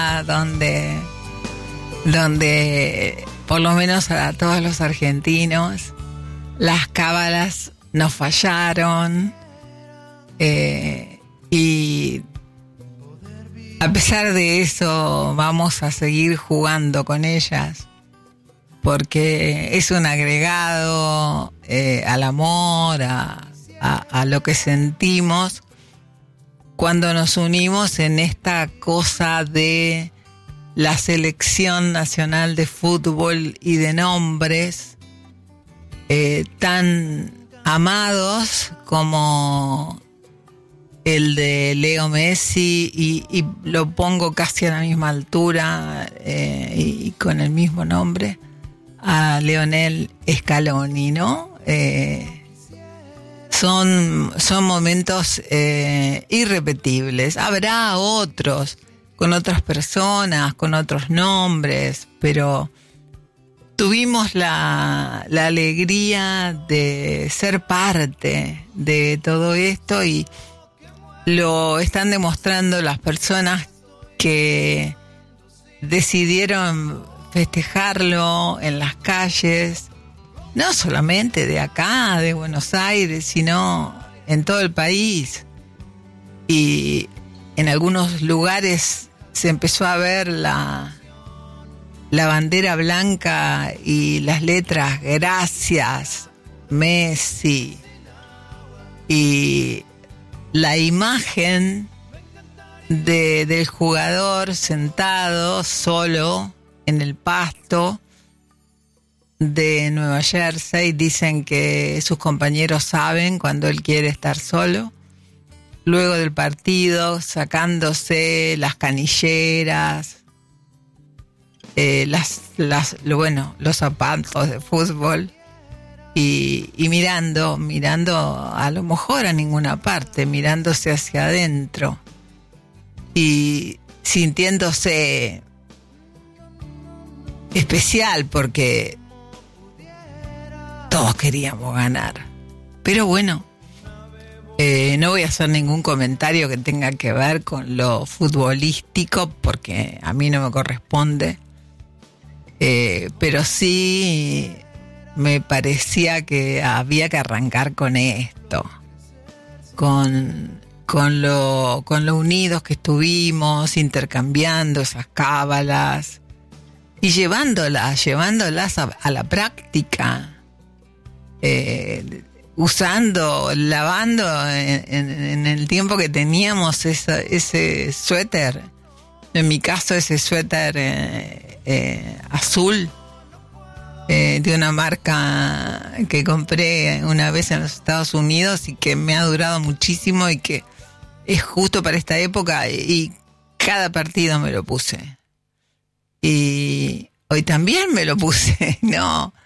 donde por lo menos a todos los argentinos las cábalas nos fallaron, y a pesar de eso vamos a seguir jugando con ellas, porque es un agregado al amor, a lo que sentimos cuando nos unimos en esta cosa de la selección nacional de fútbol y de nombres tan amados como el de Leo Messi, y lo pongo casi a la misma altura y con el mismo nombre a Lionel Scaloni, ¿no? Son momentos irrepetibles. Habrá otros con otras personas, con otros nombres, pero tuvimos la alegría de ser parte de todo esto, y lo están demostrando las personas que decidieron festejarlo en las calles, no solamente de acá, de Buenos Aires, sino en todo el país. Y en algunos lugares se empezó a ver la bandera blanca y las letras "Gracias, Messi", y la imagen del jugador sentado solo en el pasto de Nueva Jersey. Dicen que sus compañeros saben cuando él quiere estar solo. Luego del partido, sacándose las canilleras, los zapatos de fútbol, y mirando a lo mejor a ninguna parte, mirándose hacia adentro y sintiéndose especial, porque todos queríamos ganar. Pero bueno, no voy a hacer ningún comentario que tenga que ver con lo futbolístico, porque a mí no me corresponde, pero sí me parecía que había que arrancar con esto, con lo unidos que estuvimos, intercambiando esas cábalas y llevándolas a la práctica, lavando en el tiempo que teníamos ese suéter, en mi caso ese suéter azul, de una marca que compré una vez en los Estados Unidos y que me ha durado muchísimo y que es justo para esta época, y cada partido me lo puse. Y hoy también me lo puse, ¿no?